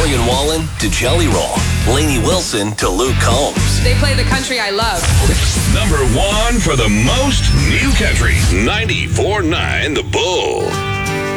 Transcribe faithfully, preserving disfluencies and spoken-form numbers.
Morgan Wallen to Jelly Roll. Lainey Wilson to Luke Combs. They play the country I love. Number one for the most new country. ninety-four point nine The Bull.